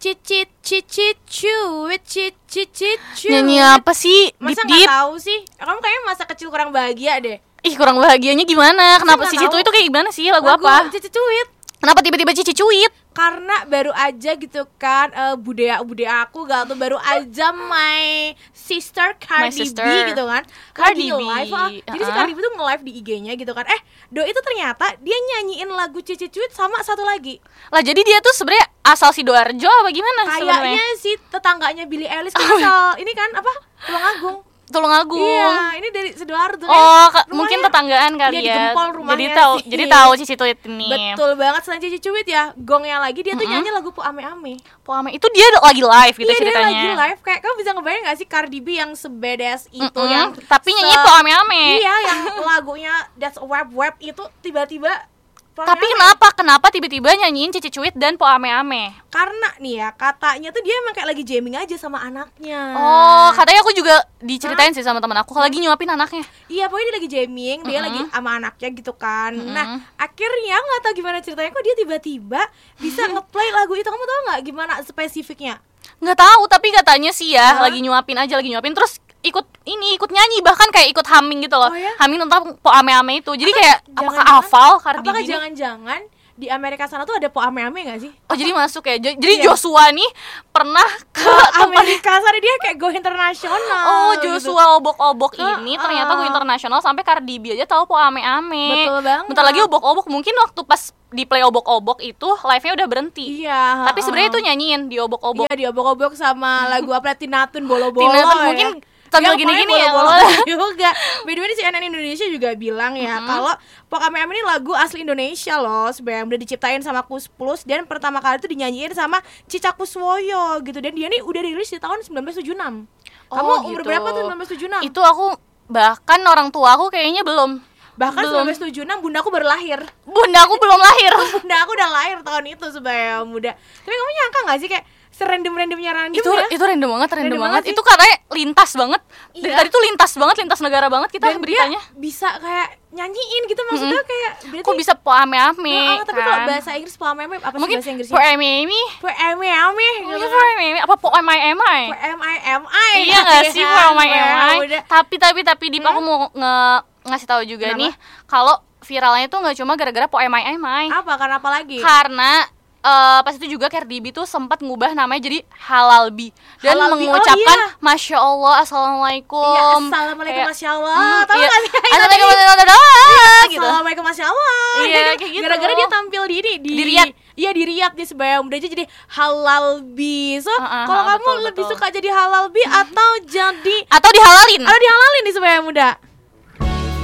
cicit cuit cicit. Nyanyi apa sih? Masa Dip. nggak tahu sih? Kamu kayaknya masa kecil kurang bahagia deh. Ih, kurang bahagianya gimana? Kenapa nggak Cici tahu. Cuit itu kayak gimana sih? Lagu apa? Cicit cuit. Kenapa tiba-tiba Cici Cuit? Karena baru aja gitu kan budaya aku gak tuh baru aja my sister Cardi B gitu kan. Cardi lagi B. live Jadi si Cardi B tuh nge-live di IG-nya gitu kan. Do itu ternyata dia nyanyiin lagu Cici Cuit sama satu lagi. Lah jadi dia tuh sebenarnya asal Sidoarjo apa gimana sebenarnya? Kayaknya si tetangganya Billie Eilish kan asal ini kan apa? Tulungagung. Tulungagung. Iya, ini dari Sidoarjo. Oh, mungkin tetanggaan kali dia ya. di Gempol rumahnya sih. Jadi tahu Cici Cuit ini. Betul banget. Selain Cici Cuit ya, gongnya lagi dia tuh nyanyi lagu Po Ame Ame. Po Ame itu dia lagi live gitu Iya, ceritanya. dia lagi live. Kayak kamu bisa ngebayang gak sih Cardi B yang sebedes itu yang tapi nyanyi Po Ame Ame. Iya, yang lagunya That's a Web itu tiba-tiba Po Ame Tapi Ame. kenapa tiba-tiba nyanyiin Cici Cuit dan Po Ame Ame? Karena nih ya, katanya tuh dia emang kayak lagi jamming aja sama anaknya. Oh, katanya aku juga diceritain sih sama teman aku lagi nyuapin anaknya. Iya, pokoknya dia lagi jamming, dia lagi sama anaknya gitu kan. Nah, akhirnya nggak tahu gimana ceritanya kok dia tiba-tiba bisa ngeplay lagu itu. Kamu tahu nggak gimana spesifiknya? Nggak tahu, tapi katanya sih ya lagi nyuapin terus ikut nyanyi, bahkan kayak ikut humming gitu loh. Oh, ya? Humming tentang Po Ame Ame itu. Jadi kayak apakah hafal Cardi B? Apakah jangan-jangan di Amerika sana tuh ada Po Ame Ame nggak sih? Oh, jadi masuk ya. Jadi Joshua nih pernah ke Amerika sana dia kayak go internasional. Oh, gitu. Joshua obok-obok ini ternyata go internasional sampai Cardi B aja tahu Po Ame Ame. Betul banget. Bentar lagi obok-obok, mungkin waktu pas di play obok-obok itu live-nya udah berhenti. Iya. Tapi sebenarnya itu nyanyiin di obok-obok. Iya, di obok-obok sama lagu apa Tinatun bolo-bolo. Tinatun ya. mungkin sambil gini-gini ya. Juga. By the way, CNN Indonesia juga bilang ya kalau Po Ame Ame ini lagu asli Indonesia loh, sebenarnya udah diciptain sama Kus Plus dan pertama kali itu dinyanyiin sama Cica Kuswoyo gitu, dan dia nih udah dirilis di tahun 1976. Kamu umur gitu. berapa tuh 1976? Itu aku bahkan orang tua aku kayaknya belum. Bahkan belum. 1976 bunda aku baru lahir. Bunda aku belum lahir. Bunda aku udah lahir tahun itu sebenarnya muda. Tapi kamu nyangka gak sih kayak serandom-randomnya random Itu ya? itu random banget banget sih. Itu karena lintas banget. Dari Iya. tadi tuh lintas negara banget kita Dan beritanya. dia bisa kayak nyanyiin gitu, maksudnya kayak berarti Kok bisa Po Ame Ame? tapi kalau bahasa Inggris Po Ame Ame apa sih mungkin bahasa Inggrisnya? Po Ame Ame. Po Ame Ame gitu Mungkin kan. Po Ame Ame apa Po Ame Ame? Po M-I-M-I. Iya nggak sih Po Ame Ame? Udah. Tapi Dip, aku mau ngasih tahu juga Kenapa? nih kalau viralnya tuh nggak cuma gara-gara Po Ame Ame. Apa? Karena apa lagi? Karena pas itu juga Cardi B tuh sempat ngubah namanya jadi Halal B dan Halal B, mengucapkan oh iya. Masya Allah, Assalamualaikum. Iya, Assalamualaikum Kayak, Masya Allah. Tahu iya, gak sih? Assalamualaikum warahmatullahi gitu. Assalamualaikum Masya Allah. Iya, kayak gitu. Gara-gara dia tampil di Riyadh. Iya, di Riyadh nih sebenarnya udah aja jadi Halal B. So, kalau kamu betul, lebih betul. suka jadi Halal B atau jadi Atau dihalalin. dihalalin nih sebenarnya muda?